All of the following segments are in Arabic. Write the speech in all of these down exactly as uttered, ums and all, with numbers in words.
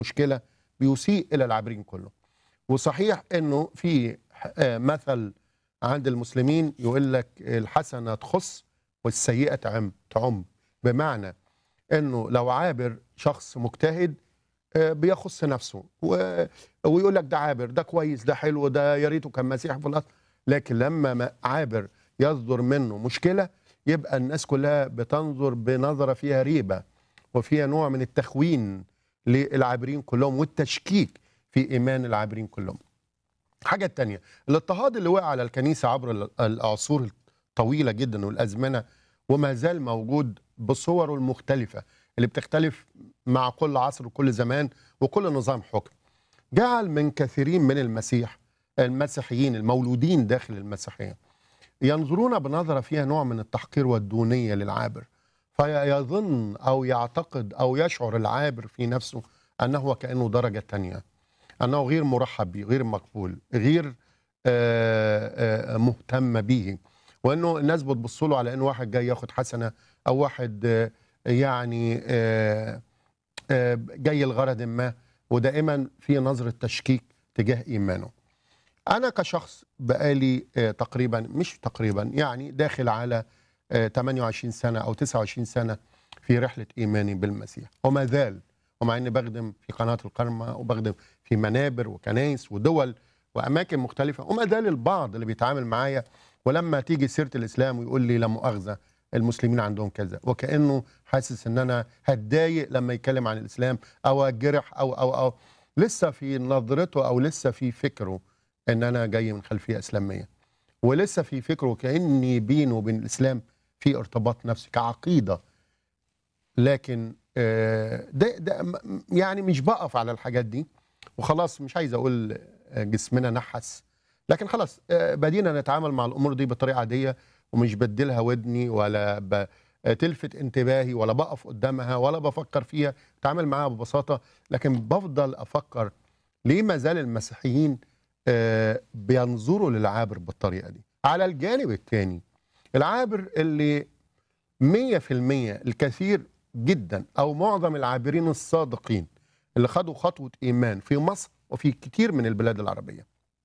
مشكلة بيسيء إلى العابرين كله. وصحيح إنه في آه، مثل عند المسلمين يقول لك الحسنة تخص والسيئة تعم تعم، بمعنى إنه لو عابر شخص مجتهد آه، بيخص نفسه و- ويقول لك ده عابر، ده كويس، ده حلو، ده يا ريته كان مسيحي في الأصل. لكن لما ما- عابر يصدر منه مشكلة يبقى الناس كلها بتنظر بنظرة فيها ريبة وفيها نوع من التخوين للعابرين كلهم والتشكيك في إيمان العابرين كلهم. حاجة تانية، الاضطهاد اللي وقع على الكنيسة عبر ال- العصور الطويلة جدا والأزمنة وما زال موجود بصوره المختلفة اللي بتختلف مع كل عصر وكل زمان وكل نظام حكم، جعل من كثيرين من المسيح المسيحيين المولودين داخل المسيحية ينظرون بنظرة فيها نوع من التحقير والدونية للعابر، فيظن أو يعتقد أو يشعر العابر في نفسه أنه وكأنه درجة تانية، أنه غير مرحب به، غير مقبول، غير آه، آه، مهتم به، وأنه الناس بتبص له على أنه واحد جاي ياخد حسنة أو واحد آه، يعني آه، آه، جاي لغرض ما، ودائما في نظرة تشكيك تجاه إيمانه. أنا كشخص بقالي آه، تقريبا مش تقريبا يعني داخل على آه، ثمانية وعشرين سنة أو تسعة وعشرين سنة في رحلة إيماني بالمسيح، وما زال، ومع إني بخدم في قناة الكرمة وبخدم في منابر وكنايس ودول وأماكن مختلفة، وما زال البعض اللي بيتعامل معايا ولما تيجي سيرة الإسلام ويقول لي لا مؤاخذة المسلمين عندهم كذا، وكأنه حاسس إن أنا هتضايق لما يتكلم عن الإسلام أو أتجرح أو أو أو لسه في نظرته أو لسه في فكره ان انا جاي من خلفيه اسلاميه، ولسه في فكره كاني بينه وبين الاسلام في ارتباط نفسي كعقيده. لكن آه، ده, ده م- يعني مش بقف على الحاجات دي وخلاص، مش عايز اقول آه، جسمنا نحس، لكن خلاص آه، بدينا نتعامل مع الامور دي بطريقه عاديه، ومش بديلها ودني ولا ب- آه، تلفت انتباهي ولا بقف قدامها ولا بفكر فيها، اتعامل معاها ببساطه. لكن بفضل افكر ليه ما زال المسيحيين آه، بينظروا للعابر بالطريقه دي. على الجانب الثاني العابر اللي مية في المية الكثير جدا او معظم العابرين الصادقين اللي خدوا خطوه ايمان في مصر وفي كتير من البلاد العربيه،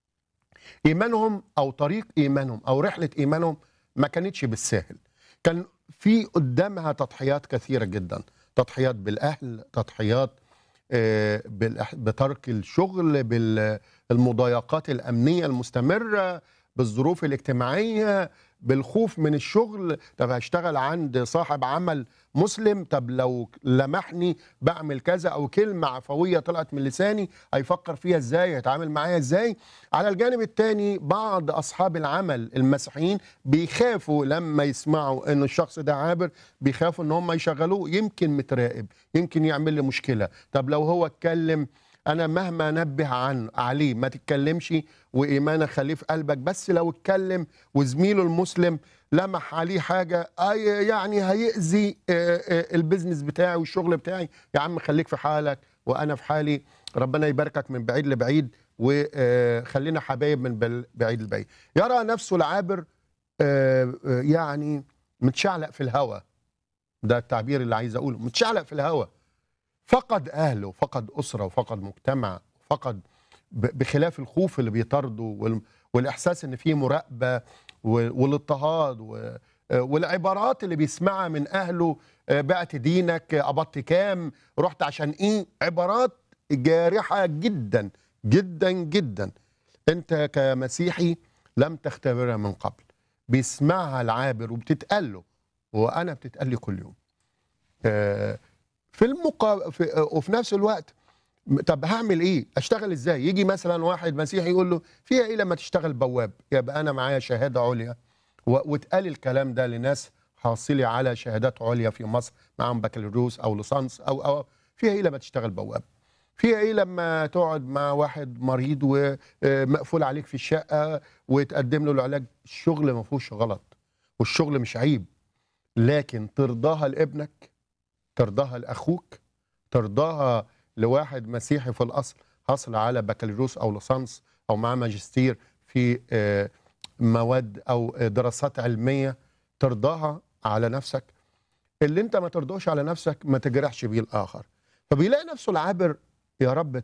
ايمانهم او طريق ايمانهم او رحله ايمانهم ما كانتش بالساهل، كان في قدامها تضحيات كثيره جدا، تضحيات بالاهل، تضحيات آه، بالإح- بترك الشغل، بالمضايقات الأمنية المستمرة، بالظروف الاجتماعية، بالخوف من الشغل. طب هشتغل عند صاحب عمل مسلم، طب لو لمحني بعمل كذا أو كلمة عفوية طلعت من لساني هيفكر فيها ازاي، هيتعامل معايا ازاي. على الجانب الثاني بعض أصحاب العمل المسيحيين بيخافوا لما يسمعوا ان الشخص ده عابر، بيخافوا ان هم يشغلوه، يمكن متراقب، يمكن يعمل لي مشكلة. طب لو هو اتكلم انا مهما انبه عنه عليه ما تتكلمش وايمانك خليه في قلبك، بس لو اتكلم وزميله المسلم لمح عليه حاجه أي يعني هيأذي آه، آه، البيزنس بتاعي والشغل بتاعي، يا عم خليك في حالك وانا في حالي، ربنا يباركك من بعيد لبعيد وخلينا حبايب من بل- بعيد لبعيد. يرى نفسه العابر آه، آه، يعني متشعلق في الهوى، ده التعبير اللي عايز اقوله، متشعلق في الهوى، فقد اهله وفقد اسره وفقد مجتمع، فقد ب- بخلاف الخوف اللي بيطارده وال- والاحساس ان في مراقبه و- والاضطهاد و- والعبارات اللي بيسمعها من اهله، آه، بعت دينك، آه، قبضت كام، رحت عشان ايه، عبارات جارحه جدا جدا جدا، انت كمسيحي لم تختبرها من قبل، بيسمعها العابر وبتتقال له، وانا بتتقال لي كل يوم. آه، في المقا... في... وفي نفس الوقت طب هعمل ايه؟ اشتغل ازاي؟ يجي مثلا واحد مسيحي يقول له فيها ايه لما تشتغل بواب؟ يبقى انا معايا شهاده عليا، و... واتقال الكلام ده لناس حاصلي على شهادات عليا في مصر معاهم بكالوريوس او ليسانس او او فيها ايه لما تشتغل بواب؟ فيها ايه لما تقعد مع واحد مريض ومقفول عليك في الشقه وتقدم له العلاج؟ الشغل ما فيهوش غلط والشغل مش عيب، لكن ترضاها لابنك، ترضاها لاخوك، ترضاها لواحد مسيحي في الاصل حصل على بكالوريوس او ليسانس او معاه ماجستير في آه، مواد او آه، دراسات علميه، ترضاها على نفسك؟ اللي انت ما ترضوش على نفسك ما تجرحش بيه الاخر. فبيلاقي نفسه العابر يا رب